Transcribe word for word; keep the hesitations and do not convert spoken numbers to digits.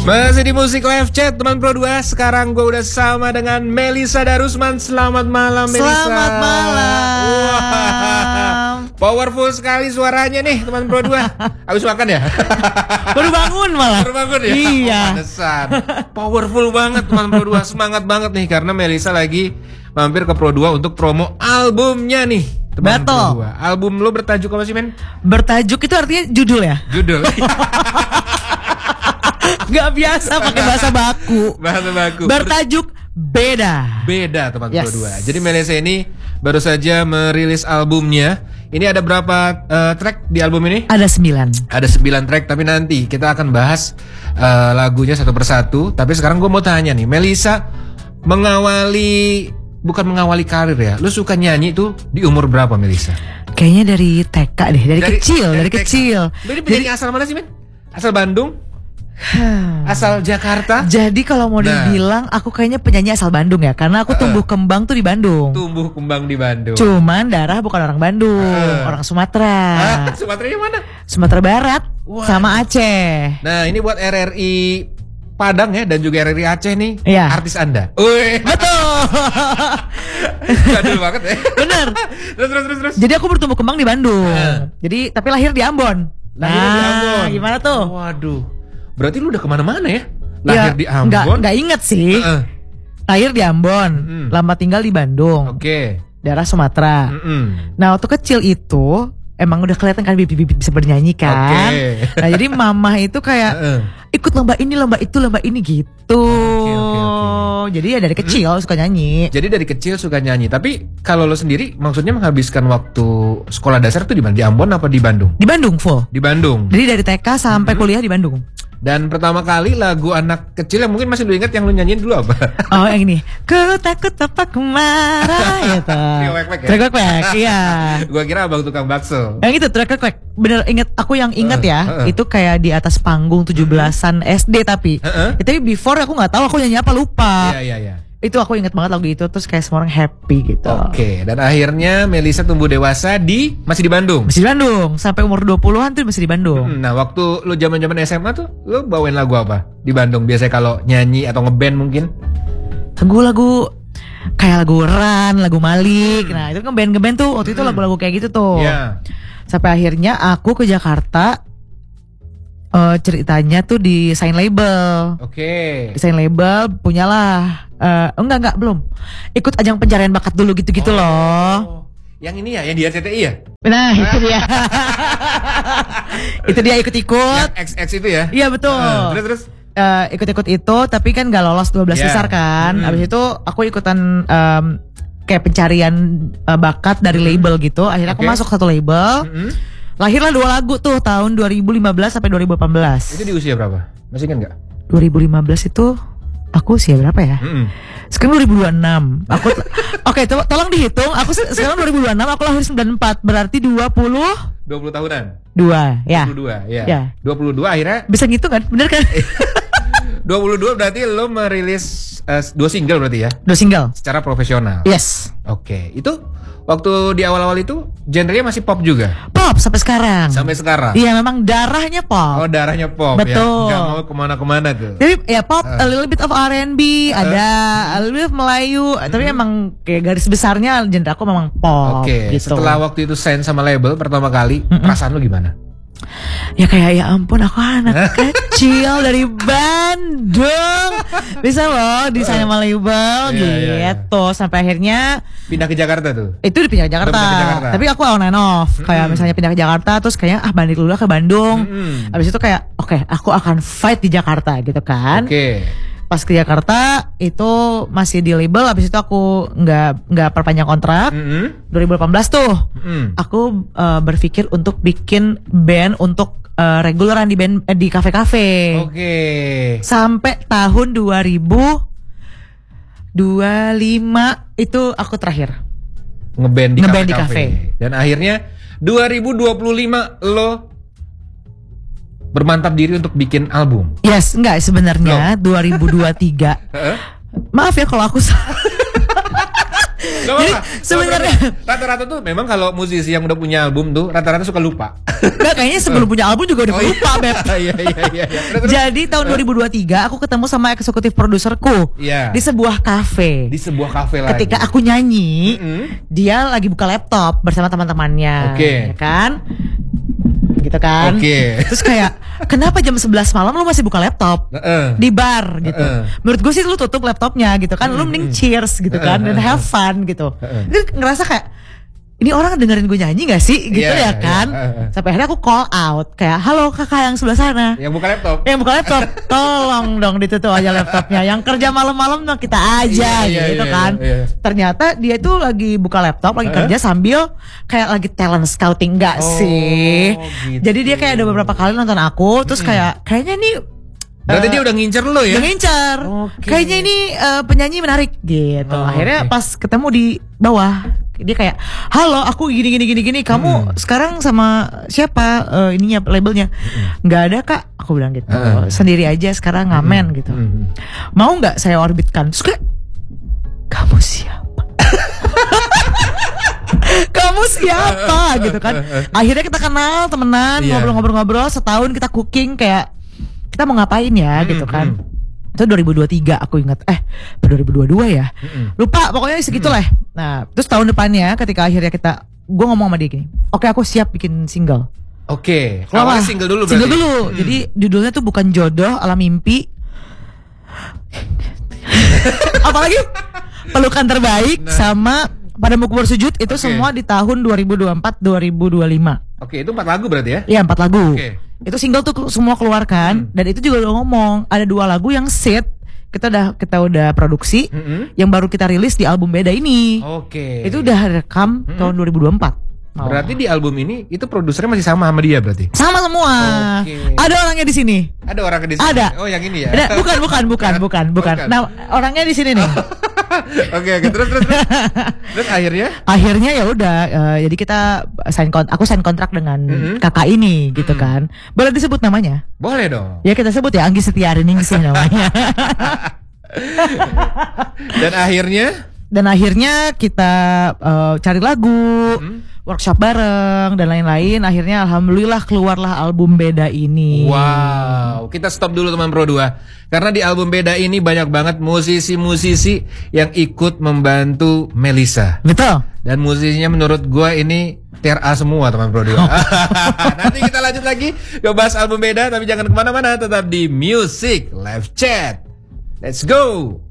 Masih di Musik Live Chat teman Pro dua. Sekarang gue udah sama dengan Melisa Darusman. Selamat malam Melisa. Selamat malam. Wah, powerful sekali suaranya nih teman Pro dua. Habis makan ya? Baru bangun malah. Baru bangun ya? Iya. Oh, pantesan. Powerful banget teman Pro dua. Semangat banget nih karena Melisa lagi mampir ke Pro dua untuk promo albumnya nih. Teman Pro dua. Album lo bertajuk apa sih men? Bertajuk itu artinya judul ya? Judul. Gak biasa pakai bahasa baku. Bahasa baku. Bertajuk Beda. Beda teman Yes. Pro dua. Jadi Melisa ini baru saja merilis albumnya. Ini ada berapa uh, track di album ini? Ada sembilan. Ada sembilan track, tapi nanti kita akan bahas uh, lagunya satu persatu. Tapi sekarang gue mau tanya nih, Melisa mengawali, bukan mengawali karir ya, lu suka nyanyi tuh di umur berapa Melisa? Kayaknya dari T K deh, dari, Dari- kecil, dari dari, T K. kecil. Lu ini penyanyi asal mana sih men? Asal Bandung? Asal Jakarta? Jadi kalau mau Nah. dibilang aku kayaknya penyanyi asal Bandung ya, karena aku tumbuh kembang tuh di Bandung. Tumbuh kembang di Bandung. Cuman darah bukan orang Bandung, Uh. orang Sumatera. Ah, Sumateranya mana? Sumatera Barat Wah. sama Aceh. Nah ini buat R R I Padang ya, dan juga R R I Aceh nih, Iya. artis Anda. Wih, Betul. jadul banget ya. Bener. Terus terus terus terus. Jadi aku bertumbuh kembang di Bandung. Uh. Jadi tapi lahir di Ambon. Lahirnya di Nah, Ambon. Gimana tuh? Waduh, berarti lu udah kemana-mana ya? Lahir Ya, di Ambon. Nggak, nggak inget sih. Heeh. Lahir di Ambon, Mm. lama tinggal di Bandung, Oke. daerah Sumatera. Mm-mm. Nah waktu kecil itu emang udah kelihatan kan bibit-bibit bisa bernyanyi kan. Oke. Nah jadi mama itu kayak Heeh. ikut lomba ini, lomba itu, lomba ini gitu. Oke, oke, oke. Jadi ya dari kecil suka nyanyi. Jadi dari kecil suka nyanyi. Tapi kalau lo sendiri, maksudnya menghabiskan waktu sekolah dasar tuh di mana? Di Ambon apa di Bandung? Di Bandung full. Di Bandung. Jadi dari T K sampai kuliah di Bandung. Dan pertama kali lagu anak kecil yang mungkin masih lu ingat yang lu nyanyiin dulu apa? Oh yang ini. Ku takut apa kemarah gitu. Trio Wek-Wek ya? Trio Wek-Wek, iya. Gua kira abang tukang bakso. Yang itu Trio Wek-Wek. Bener inget, aku yang inget Uh, ya. uh, uh. Itu kayak di atas panggung tujuh belasan S D tapi. Uh-uh. Ya, tapi before aku gak tahu aku nyanyi apa, lupa. Iya iya iya. Itu aku inget banget lagu itu. Terus kayak semua orang happy gitu. Oke, dan akhirnya Melisa tumbuh dewasa di masih di Bandung. Masih di Bandung. Sampai umur dua puluhan tuh masih di Bandung. Hmm, Nah, waktu lu zaman-zaman S M A tuh, lu bawain lagu apa di Bandung? Biasanya kalau nyanyi atau ngeband mungkin? Lagu-lagu kayak lagu Ran, lagu Malik. Nah itu kan band-ngeband tuh. Waktu itu lagu-lagu kayak gitu tuh. Iya. Sampai akhirnya aku ke Jakarta. eh, ceritanya tuh di sign label. Oke. Desain label punyalah eh enggak enggak belum ikut ajang pencarian bakat dulu gitu-gitu loh. Oh, Yang ini ya, yang di R C T I ya? Nah itu dia. Itu dia ikut-ikut. Yang X X itu ya? Iya betul. Ah, terus terus. Eh, ikut-ikut itu tapi kan gak lolos dua belas Iya. besar kan. Mm. Abis itu aku ikutan em, kayak pencarian eh, bakat dari label gitu. Akhirnya aku Oke. masuk satu label. Mm-mm. Lahirlah dua lagu tuh tahun dua ribu lima belas sampai dua ribu delapan belas. Itu di usia berapa? Masih ingat nggak? dua ribu lima belas itu aku usia berapa ya? Mm-mm. Sekarang dua ribu dua puluh enam. Aku Oke, to- tolong dihitung. Aku se- sekarang dua ribu dua puluh enam, aku lahir sembilan puluh empat. Berarti dua puluh dua puluh tahunan. dua, ya. dua puluh dua, ya. Ya. dua puluh dua akhirnya Bisa ngitung kan? Bener kan? dua puluh dua berarti lo merilis eh, dua single berarti ya? Dua single. Secara profesional. Yes. Oke, itu waktu di awal-awal itu genrenya masih pop juga Pop sampai sekarang. sampai sekarang. Iya, memang darahnya pop. Oh, darahnya pop Betul. ya. Gak mau kemana-kemana tuh. Jadi ya pop, Uh. a little bit of R and B, ada a little bit of Melayu, tapi emang kayak garis besarnya genre aku memang pop Oke, gitu. setelah waktu itu sign sama label pertama kali, perasaan lo gimana? Ya kayak ya ampun aku anak kecil dari Bandung bisa loh desain sama label Iya, iya, iya. gitu. Sampai akhirnya Pindah ke Jakarta tuh. itu di pindah ke Jakarta. Udah pindah ke Jakarta. Tapi aku on and off. Kayak misalnya pindah ke Jakarta terus kayaknya ah balik dulu lah ke Bandung. Mm-mm. Habis itu kayak oke aku akan fight di Jakarta gitu kan. Oke. Pas ke Jakarta itu masih di label. Habis itu aku nggak nggak perpanjang kontrak. Mm-mm. dua ribu delapan belas tuh Mm. aku eh, berpikir untuk bikin band untuk eh, reguleran di band eh, di kafe-kafe. Oke. Sampai tahun dua ribu dua puluh lima itu aku terakhir Ngeband di Ngeband di kafe-kafe. Dan akhirnya dua ribu dua puluh lima lo bermantap diri untuk bikin album. Yes, enggak sebenarnya dua ribu dua puluh tiga. Heeh. Maaf ya kalau aku salah. Gak Jadi apa-apa. sebenarnya Rata-rata tuh memang kalau musisi yang udah punya album tuh rata-rata suka lupa. Enggak, kayaknya sebelum punya album juga udah Oh, iya. lupa, Beb. Iya iya iya. iya. Terus, terus. Jadi tahun dua ribu dua puluh tiga aku ketemu sama eksekutif produserku Iya. di sebuah kafe. Di sebuah kafe lagi. Ketika aku nyanyi, Mm-mm. dia lagi buka laptop bersama teman-temannya, Oke. ya kan? Gitu kan? Oke. Terus kayak, kenapa jam sebelas malam lu masih buka laptop? Heeh. Di bar gitu. Heeh. Menurut gue sih lu tutup laptopnya gitu kan, lu mending cheers gitu kan, dan have fun gitu. Dia ngerasa kayak, ini orang dengerin gue nyanyi gak sih gitu Iya, ya kan. iya, iya. Sampai akhirnya aku call out kayak, halo kakak yang sebelah sana, Yang buka laptop. yang buka laptop, tolong dong ditutup aja laptopnya. Yang kerja malam-malam dong kita aja Iya, iya, gitu iya, kan. iya, iya. Ternyata dia itu lagi buka laptop, lagi Hah? kerja sambil kayak lagi talent scouting enggak Oh, sih. gitu. Jadi dia kayak ada beberapa kali nonton aku, terus kayak kayaknya nih Berarti eh, dia udah ngincer lo ya? udah ngincer. Oke. Kayaknya ini eh, penyanyi menarik gitu. Oh, Akhirnya oke. pas ketemu di bawah, dia kayak, halo aku gini gini gini gini. Kamu Hmm. sekarang sama siapa eh, ininya labelnya? Nggak ada kak. Aku bilang gitu. Hmm. Sendiri aja sekarang ngamen gitu. Hmm. Mau nggak saya orbitkan? Terus kayak, kamu siapa? Kamu siapa gitu kan? Akhirnya kita kenal, temenan, Iya. ngobrol-ngobrol-ngobrol. Setahun kita cooking kayak, kita mau ngapain ya Hmm, gitu kan. hmm. Itu dua ribu dua puluh tiga aku ingat. Eh dua ribu dua puluh dua ya. Mm-mm. Lupa pokoknya segitulah. Nah terus tahun depannya ketika akhirnya kita, gue ngomong sama dia gini, oke aku siap bikin single. Oke. Wah, Awalnya single dulu berarti. Single dulu. Hmm. Jadi judulnya tuh bukan jodoh ala mimpi. Apalagi pelukan terbaik Nah. sama padamu ku bersujud itu Oke. semua di tahun dua ribu dua puluh empat dua ribu dua puluh lima. Oke, itu empat lagu berarti ya? Iya empat lagu. Oke. Itu single tuh semua keluarkan. Hmm. Dan itu juga udah ngomong ada dua lagu yang set kita udah kita udah produksi, Mm-mm. yang baru kita rilis di album beda ini. Oke. Itu udah rekam Hmm. tahun dua ribu dua puluh empat. Oh. Berarti di album ini itu produsernya masih sama sama dia berarti? Sama semua. Oke. Ada orangnya di sini. Ada orang di sini? Ada. Oh, yang ini ya? Ada, bukan bukan bukan bukan bukan. Bukan. Nah, orangnya di sini nih. Oke, oke. Terus terus terus. Terus akhirnya? Akhirnya ya udah eh, jadi kita sign kon aku sign kontrak dengan Mm-mm. kakak ini gitu Mm-mm. kan. Boleh disebut namanya? Boleh dong. Ya kita sebut ya Anggi Setiaringing sih namanya. Dan akhirnya? Dan akhirnya kita eh, cari lagu, Hmm. workshop bareng dan lain-lain. Akhirnya alhamdulillah keluarlah album beda ini. Wow, kita stop dulu teman Pro dua. Karena di album beda ini banyak banget musisi-musisi yang ikut membantu Melisa. Betul. Dan musisinya menurut gua ini tier A semua teman Pro dua. Nanti kita lanjut lagi ngebahas album beda, tapi jangan kemana-mana, tetap di Music Live Chat. Let's go.